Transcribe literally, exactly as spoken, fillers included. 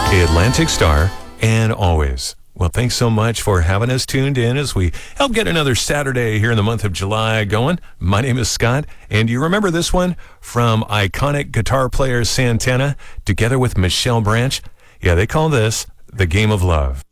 Atlantic Star, and Always. Well, thanks so much for having us tuned in as we help get another Saturday here in the month of July going. My name is Scott, and you remember this one from iconic guitar player Santana together with Michelle Branch? Yeah, they call this The Game of Love.